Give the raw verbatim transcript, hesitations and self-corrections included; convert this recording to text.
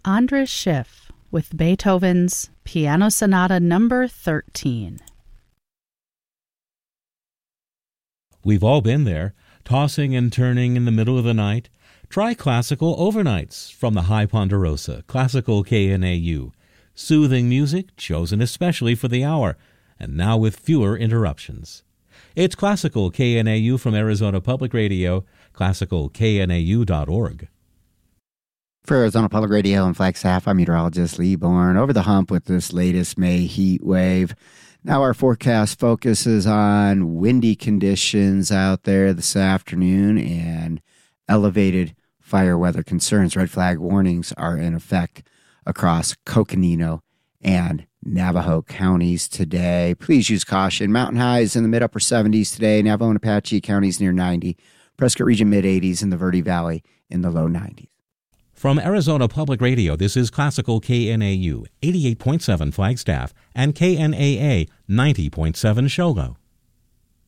Andras Schiff with Beethoven's Piano Sonata Number thirteen. We've all been there, tossing and turning in the middle of the night. Try Classical Overnights from the High Ponderosa, Classical K N A U. Soothing music chosen especially for the hour, and now with fewer interruptions. It's Classical K N A U from Arizona Public Radio, classical k n a u dot org. For Arizona Public Radio and Flagstaff, I'm meteorologist Lee Bourne. Over the hump with this latest May heat wave. Now our forecast focuses on windy conditions out there this afternoon and elevated fire weather concerns. Red flag warnings are in effect across Coconino and Navajo counties today. Please use caution. Mountain highs in the mid-upper seventies today. Navajo and Apache counties near ninety. Prescott region mid-eighties and the Verde Valley in the low nineties. From Arizona Public Radio, this is Classical K N A U, eighty-eight point seven Flagstaff, and K N A A, ninety point seven Shogo.